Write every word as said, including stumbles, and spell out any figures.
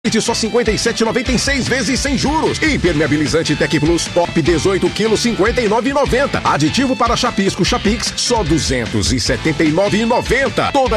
Só cinquenta e sete reais e noventa e seis vezes sem juros. Impermeabilizante Tec Plus Top dezoito quilos, cinquenta e nove reais e noventa centavos. Aditivo para chapisco Chapix, só duzentos e setenta e nove reais e noventa centavos. Toda